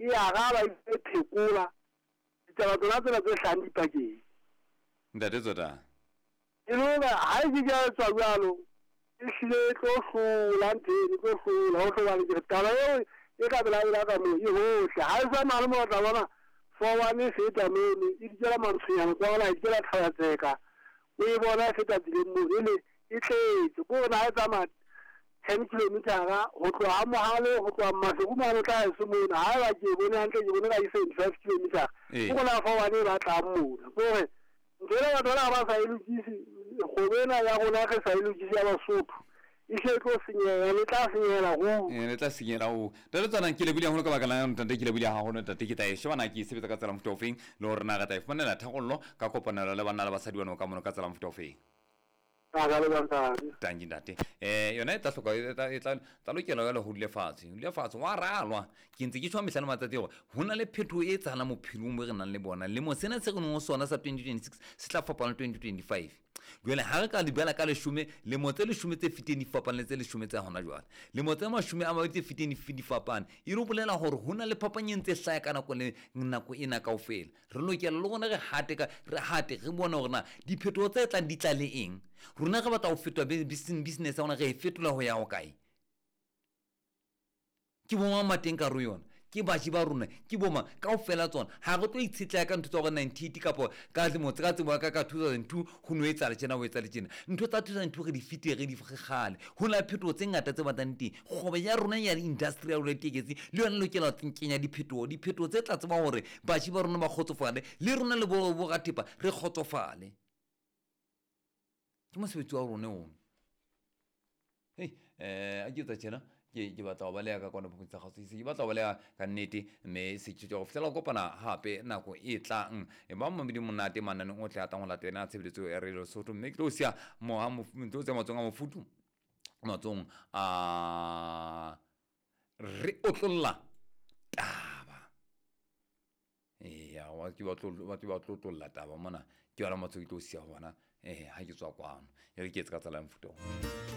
ya ga ba iphekola ditaba tsona tsena tse hlang dipakeng ntate tsota enoba ha e ja tswa jalo e hlile tlo hlola ntene tlo hlola ho hlola le taba eo e ka bela ela ka mo e hohle ha e sa mane mo tla bona for one feta mene e ditsela mantshiyana tsa bona e ditsela tlhatseka o e bona feta dileng mo ele e tletse go na e tsamaya 10 kilometers ho tloha mohale ho tloha mahlomane tla se mona ha ba ke bone hantle ke bone ka ise 5 kilometers go na fa wane ba tla mona gore ngela ba dora ba sa ilukisi go bena ya gona ke sa ilukisi ya Basotho e se tlo senyela le tla senyela go le tla senyela go tla tsana ke le bile go ka baka la ntante ke le bile ha gona tate ke tae shebana ke sebetsa ka tsela mfutofeng le hore na ga tae fanela thagollo ka kopanela le bana le basadi bana ka mono ka tsela mfutofeng tangi ntate yona e tla hloka e tla lokela le ho le fatshe wa ralwa ke ntse ke tshwa mehlana matsatsi gore hona le phetho e tsana mo philong mo re nang le bona le mo sena se go no sona sa 2026 se tla fapana 2025 jwale ha re ka di bela ka leshume le motse leshume tse fiteng di fapana le tse leshume tsa hona jwale le motse mashume a mabedi tse fiteng di fapana e re bolela gore hona le phapanyeng tse hlaya ka nako ena kaofela re lokela le gona re hate re bona gore na diphetho tse tlang di tla le eng rona ga batla go fetwa business ya ona re e fetola ho ya go kae ke boma mateng ka ro yona ke bashi ba rona ke boma kaofela tsona ha go tlo itshetla ka ntho tsa go 90 kapo ka le motse ka tsebo ka 2002 go no etsa le tsena o etsa le tsena ntho tsa 2002 re di fitere di gale ho la phetho tse ngata tse batlang teng gobe ya rona ya industrial rate teketse le yona lokela tsinkenya diphetho tse tla tseba hore bashi ba rona ba khotsofale le rona le bo ga tipa re khotsofale ke mosebetsi wa rona o a ke tsa tshena ke batla ba le ka kwana bo tsa gaso se batla ba le ka nnete mme se tshitse go fela kopana hape nako e tlang e ba mmedi monate manane o tla ta go latela tshebetso e re le Sotho mme ke tlo sia mo ha mo ntse tsa matsong a mofutu matsong a re otlolla taba ya wa ke ba tlolla taba mona ke wala matso ke tlo sia bona ha ke tswa kwano e re ke tsa tsala mfuto